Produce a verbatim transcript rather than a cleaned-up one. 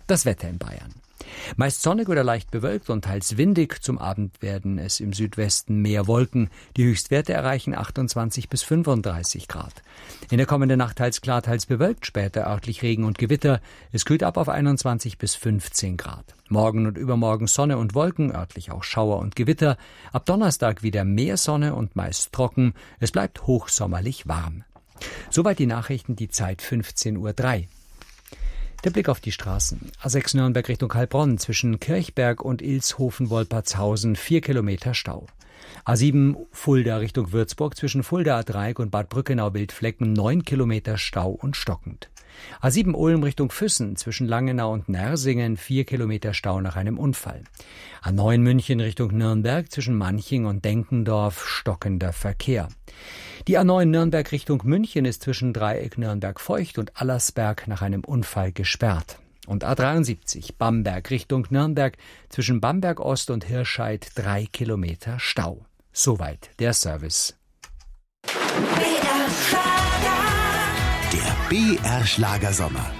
Das Wetter in Bayern. Meist sonnig oder leicht bewölkt und teils windig. Zum Abend werden es im Südwesten mehr Wolken. Die Höchstwerte erreichen achtundzwanzig bis fünfunddreißig Grad. In der kommenden Nacht teils klar, teils bewölkt, später örtlich Regen und Gewitter. Es kühlt ab auf einundzwanzig bis fünfzehn Grad. Morgen und übermorgen Sonne und Wolken, örtlich auch Schauer und Gewitter. Ab Donnerstag wieder mehr Sonne und meist trocken. Es bleibt hochsommerlich warm. Soweit die Nachrichten, die Zeit fünfzehn Uhr drei. Der Blick auf die Straßen. A sechs Nürnberg Richtung Heilbronn, zwischen Kirchberg und Ilshofen-Wolpertshausen, vier Kilometer Stau. A sieben Fulda Richtung Würzburg, zwischen Fulda-Dreieck und Bad Brückenau-Bildflecken, neun Kilometer Stau und stockend. A sieben Ulm Richtung Füssen, zwischen Langenau und Nersingen, vier Kilometer Stau nach einem Unfall. A neun München Richtung Nürnberg, zwischen Manching und Denkendorf, stockender Verkehr. Die A neun Nürnberg Richtung München ist zwischen Dreieck Nürnberg-Feucht und Allersberg nach einem Unfall gesperrt. Und A dreiundsiebzig Bamberg Richtung Nürnberg, zwischen Bamberg Ost und Hirscheid, drei Kilometer Stau. Soweit der Service. Der B R Schlager Sommer.